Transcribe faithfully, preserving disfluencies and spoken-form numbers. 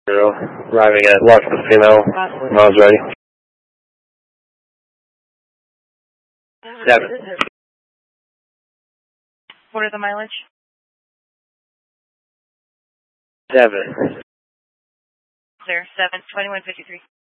Zero, arriving at Los Casinos. When I was ready. Seven. What are the mileage? Seven. Clear, seven, twenty-one fifty-three.